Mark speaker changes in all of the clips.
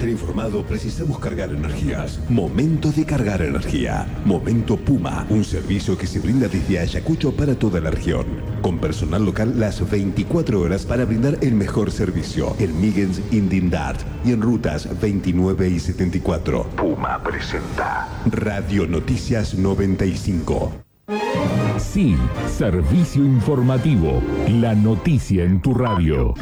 Speaker 1: estar informado, precisamos cargar energías. Momento de cargar energía. Momento Puma, un servicio que se brinda desde Ayacucho para toda la región. Con personal local las 24 horas para brindar el mejor servicio. En Migens, Indindart y en rutas 29 y 74. Puma presenta Radio Noticias 95.
Speaker 2: Sí, servicio informativo. La noticia en tu radio.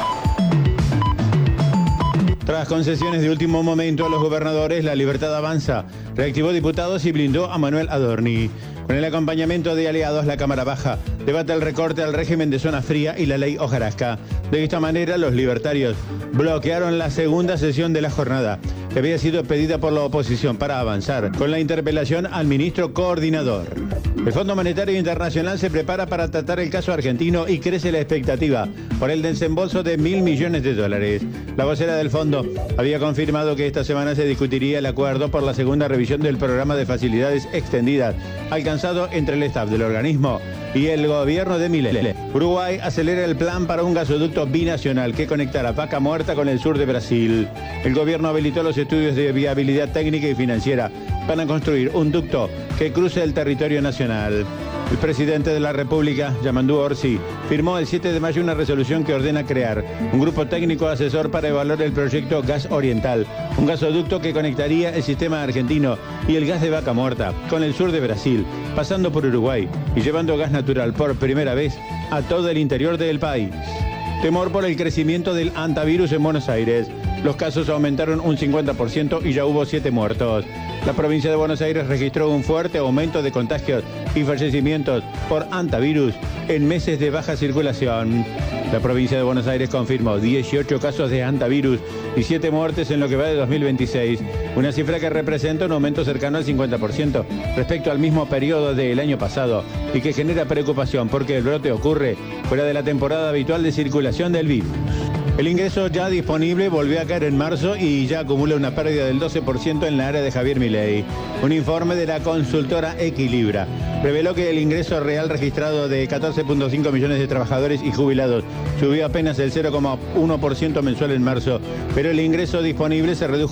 Speaker 3: Tras concesiones de último momento a los gobernadores, La Libertad Avanza reactivó diputados y blindó a Manuel Adorni. Con el acompañamiento de aliados, la Cámara Baja debate el recorte al régimen de zona fría y la ley hojarasca. De esta manera, los libertarios bloquearon la segunda sesión de la jornada, que había sido pedida por la oposición para avanzar con la interpelación al ministro coordinador. El Fondo Monetario Internacional se prepara para tratar el caso argentino y crece la expectativa por el desembolso de $1.000 millones. La vocera del fondo había confirmado que esta semana se discutiría el acuerdo por la segunda revisión del programa de facilidades extendidas alcanzado entre el staff del organismo y el gobierno de Milei. Uruguay acelera el plan para un gasoducto binacional que conectará Vaca Muerta con el sur de Brasil. El gobierno habilitó los estudios de viabilidad técnica y financiera para construir un ducto que cruce el territorio nacional. El presidente de la República, Yamandu Orsi, firmó el 7 de mayo una resolución que ordena crear un grupo técnico asesor para evaluar el proyecto Gas Oriental, un gasoducto que conectaría el sistema argentino y el gas de Vaca Muerta con el sur de Brasil, pasando por Uruguay y llevando gas natural por primera vez a todo el interior del país. Temor por el crecimiento del hantavirus en Buenos Aires. Los casos aumentaron un 50% y ya hubo 7 muertos. La provincia de Buenos Aires registró un fuerte aumento de contagios y fallecimientos por hantavirus en meses de baja circulación. La provincia de Buenos Aires confirmó 18 casos de hantavirus y 7 muertes en lo que va de 2026, una cifra que representa un aumento cercano al 50% respecto al mismo periodo del año pasado y que genera preocupación porque el brote ocurre fuera de la temporada habitual de circulación del virus. El ingreso ya disponible volvió a caer en marzo y ya acumula una pérdida del 12% en la área de Javier Milei. Un informe de la consultora Equilibra reveló que el ingreso real registrado de 14.5 millones de trabajadores y jubilados subió apenas el 0,1% mensual en marzo, pero el ingreso disponible se redujo